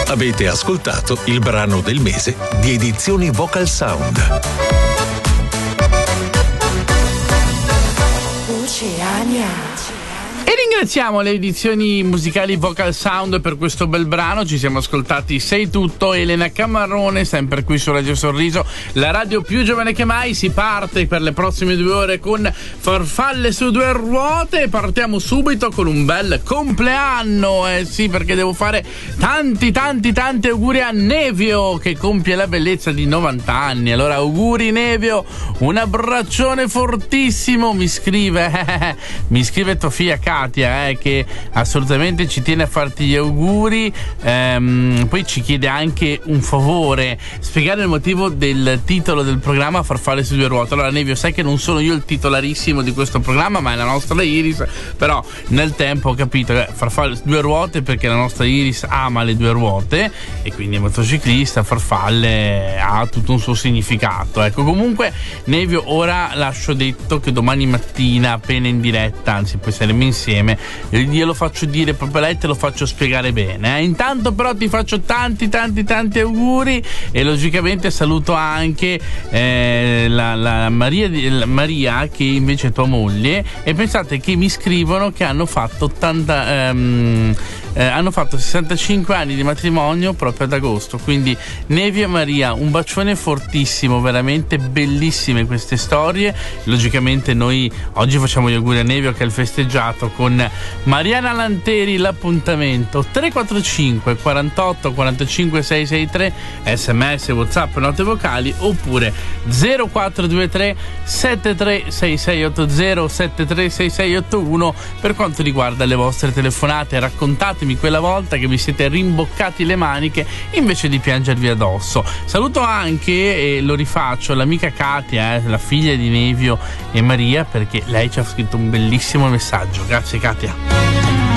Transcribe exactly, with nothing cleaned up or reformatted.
Avete ascoltato il brano del mese di Edizioni Vocal Sound. Oceania. E ringraziamo le edizioni musicali Vocal Sound per questo bel brano. Ci siamo ascoltati Sei Tutto, Elena Camarone, sempre qui su Radio Sorriso, la radio più giovane che mai. Si parte per le prossime due ore con Farfalle su due ruote e partiamo subito con un bel compleanno. Eh sì, perché devo fare tanti tanti tanti auguri a Nevio, che compie la bellezza di novanta anni. Allora auguri Nevio, un abbraccione fortissimo. Mi scrive mi scrive tua figlia Katia, eh, che assolutamente ci tiene a farti gli auguri. Ehm, poi ci chiede anche un favore: spiegare il motivo del titolo del programma Farfalle su due ruote. Allora Nevio, sai che non sono io il titolarissimo di questo programma, ma è la nostra Iris, però nel tempo ho capito che Farfalle su due ruote perché la nostra Iris ama le due ruote e quindi è motociclista. Farfalle ha tutto un suo significato, ecco. Comunque Nevio, ora lascio detto che domani mattina appena in diretta, anzi poi saremo insieme, glielo faccio dire proprio a lei, te lo faccio spiegare bene, eh. Intanto però ti faccio tanti tanti tanti auguri e logicamente saluto anche eh, la, la, Maria, la Maria, che invece è tua moglie, e pensate che mi scrivono che hanno fatto ottanta ehm, eh, hanno fatto sessantacinque anni di matrimonio proprio ad agosto. Quindi Nevio e Maria, un bacione fortissimo, veramente bellissime queste storie. Logicamente noi oggi facciamo gli auguri a Nevio, che è il festeggiato, con Mariana Lanteri. L'appuntamento tre quattro cinque quarantotto quarantacinque seicentosessantatré, sms, whatsapp, note vocali, oppure zero quattro due tre sette tre sei sei otto zero sette tre sei sei otto uno per quanto riguarda le vostre telefonate. Raccontatemi quella volta che vi siete rimboccati le maniche invece di piangervi addosso. Saluto anche, e lo rifaccio, l'amica Katia, eh, la figlia di Nevio e Maria, perché lei ci ha scritto un bellissimo messaggio. Grazie Katia.